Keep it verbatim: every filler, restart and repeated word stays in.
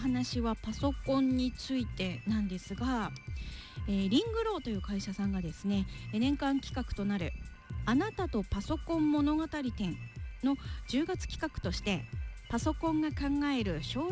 話はパソコンについてなんですが、えー、リングローという会社さんがですね、年間企画となるあなたとパソコン物語展のじゅうがつ企画として、パソコンが考える将